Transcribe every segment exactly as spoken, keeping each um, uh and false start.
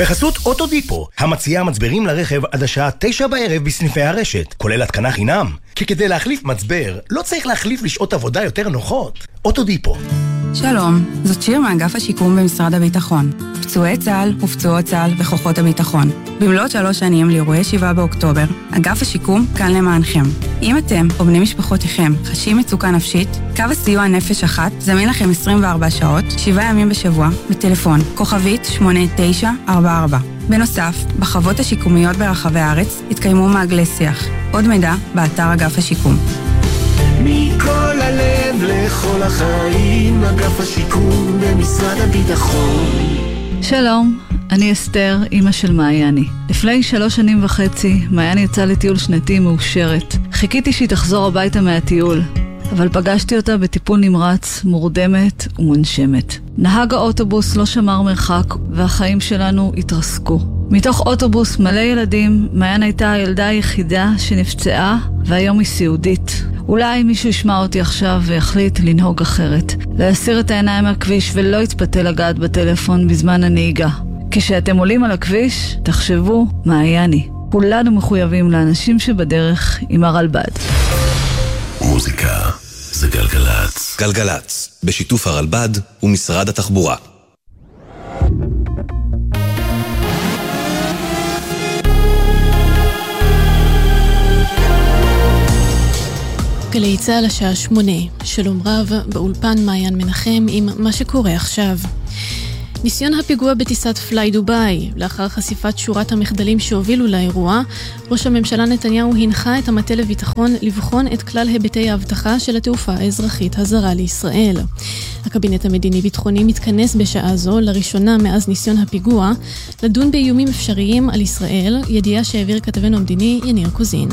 בחסות אוטודיפו, המציעה מצברים לרכב עד השעה תשע בערב בסניפי הרשת, כולל התקנה חינם. כי כדי להחליף מצבר, לא צריך להחליף לשעות עבודה יותר נוחות. אוטודיפו. שלום, זאת שיר מאגף השיקום במשרד הביטחון. פצועי צה"ל ופצועות צה"ל וכוחות הביטחון. במלאת שלוש שנים לאירועי שבעה באוקטובר, אגף השיקום כאן למענכם. אם אתם או בני משפחותיכם חשים מצוקה נפשית, קו הסיוע נפש אחת זמין לכם עשרים וארבע שעות, שבעה ימים בשבוע, בטלפון כוכבית שמונה תשע ארבע ארבע. בנוסף, בחוות השיקומיות ברחבי הארץ התקיימו מעגלי שיח. עוד מידע באתר אגף השיקום. מכל הלב לכל החיים, אגף השיקום במשרד הביטחון. שלום, אני אסתר, אמא של מעייני. לפני שלוש שנים וחצי, מעייני יצאה לטיול שנתי מאושרת. חיכיתי שהיא תחזור הביתה מהטיול, אבל פגשתי אותה בטיפול נמרץ, מורדמת ומונשמת. נהג האוטובוס לא שמר מרחק, והחיים שלנו התרסקו. מתוך אוטובוס מלא ילדים, מעיין הייתה הילדה היחידה שנפצעה, והיום היא סיעודית. אולי מישהו ישמע אותי עכשיו ויחליט לנהוג אחרת. להסיר את העיניים מהכביש ולא יתפתה לגעת בטלפון בזמן הנהיגה. כשאתם עולים על הכביש, תחשבו מעייני. כולנו מחויבים לאנשים שבדרך עם הרלב"ד. מוזיקה זה גלגלץ. גלגלץ, בשיתוף הרלב"ד ומשרד התחבורה. גלי צהל השעה שמונה, שלום רב, באולפן מעיין מנחם עם מה שקורה עכשיו. ניסיון הפיגוע בטיסת פליי דוביי, לאחר חשיפת שורת המחדלים שהובילו לאירוע, ראש הממשלה נתניהו הנחה את המטה לביטחון לבחון את כלל היבטי ההבטחה של התעופה האזרחית הזרה לישראל. הקבינט המדיני-ביטחוני מתכנס בשעה זו, לראשונה מאז ניסיון הפיגוע, לדון באיומים אפשריים על ישראל, ידיעה שהעביר כתבנו המדיני יניר קוזין.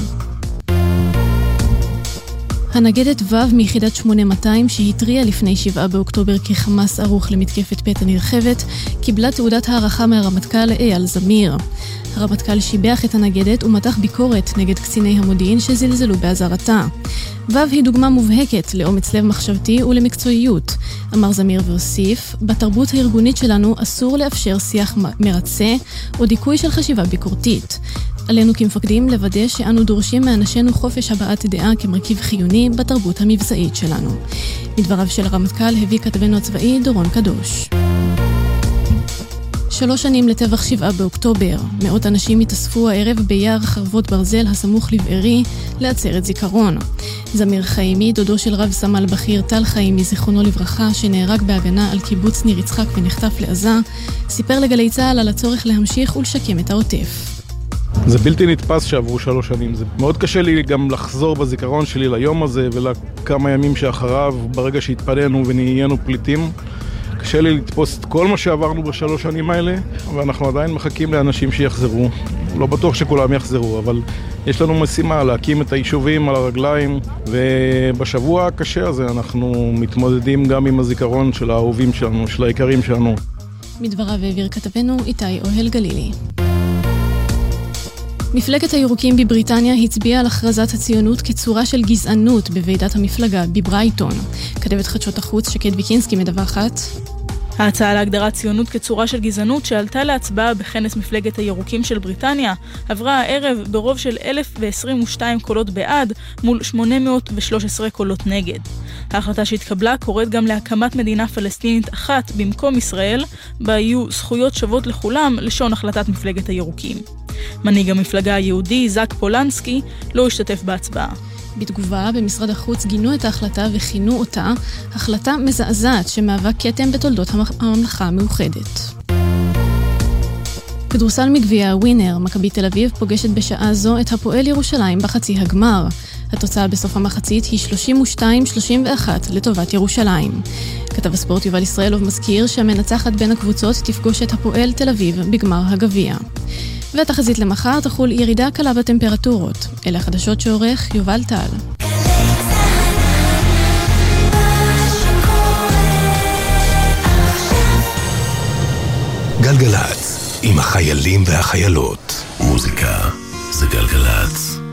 הנגדת ו' מיחידת שמונה מאתיים שהתריעה לפני שבעה באוקטובר כחמאס ערוך למתקפת פתע נרחבת, קיבלה תעודת הערכה מהרמטכ"ל אייל זמיר. הרמטכ"ל שיבח את הנגדת ומתח ביקורת נגד קציני המודיעין שזלזלו בעזרתה. ו' היא דוגמה מובהקת לאומץ לב מחשבתי ולמקצועיות. אמר זמיר והוסיף, בתרבות הארגונית שלנו אסור לאפשר שיח מרצה או דיכוי של חשיבה ביקורתית. עלינו כמפקדים לוודא שאנו דורשים מאנשינו חופש הבעת דעה כמרכיב חיוני בתרבות המבצעית שלנו. מדבריו של הרמטכ"ל הביא כתבנו הצבאי דורון קדוש. שלוש שנים לטבח שבעה באוקטובר. מאות אנשים התאספו הערב ביער חרבות ברזל הסמוך לבארי לעצרת זיכרון. זמיר חיימי, דודו של רב סמל בכיר טל חיימי זיכרונו לברכה, שנהרג בהגנה על קיבוץ ניר יצחק ונחטף לעזה, סיפר לגלי צהל על הצורך להמשיך ולשקם את העוטף. זה בלתי נתפס שעברו שלוש שנים. זה מאוד קשה לי גם לחזור בזיכרון שלי ליום הזה ולכמה ימים שאחריו, ברגע שהתפנינו ונהיינו פליטים. קשה לי לתפוס את כל מה שעברנו בשלוש שנים האלה, ואנחנו עדיין מחכים לאנשים שיחזרו. לא בטוח שכולם יחזרו, אבל יש לנו משימה להקים את היישובים על הרגליים, ובשבוע הקשה הזה אנחנו מתמודדים גם עם הזיכרון של האהובים שלנו, של היקרים שלנו. מדבריו העביר כתבנו איתי אוהל גלילי. מפלגת הירוקים בבריטניה הצביעה על הכרזת הציונות כצורה של גזענות בוועידת המפלגה בברייטון. כתבת חדשות החוץ שקד ויקינסקי מדווחת. ההצעה להגדרת ציונות כצורה של גזענות שעלתה להצבעה בכנס מפלגת הירוקים של בריטניה עברה הערב ברוב של אלף ועשרים ושתיים קולות בעד מול שמונה מאות ושלוש עשרה קולות נגד. ההחלטה שהתקבלה קוראת גם להקמת מדינה פלסטינית אחת במקום ישראל, בה יהיו זכויות שוות לכולם לשון החלטת מפלגת הירוקים. מנהיג המפלגה היהודי זק פולנסקי לא השתתף בהצבעה. בתגובה, במשרד החוץ גינו את ההחלטה וכינו אותה החלטה מזעזעת שמהווה כתם בתולדות הממלכה המאוחדת. כדורסל מגביע ווינר, מכבי תל אביב פוגשת בשעה זו את הפועל ירושלים בחצי הגמר. התוצאה בסוף המחצית היא שלושים ושתיים שלושים ואחת לטובת ירושלים. כתב הספורט יובל ישראלוב מזכיר שהמנצחת בין הקבוצות תפגוש את הפועל תל אביב בגמר הגביע. והתחזית למחר תחול ירידה קלה בטמפרטורות. אלה החדשות שעורך יובל טל. גלגלץ, עם החיילים והחיילות. מוזיקה זה גלגלץ.